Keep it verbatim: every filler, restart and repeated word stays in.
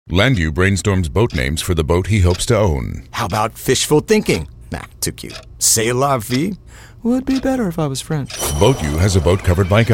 Landu brainstorms boat names for the boat he hopes to own. How about fishful thinking? Nah, too cute. C'est la vie would be better if I was French. BoatU has a boat covered by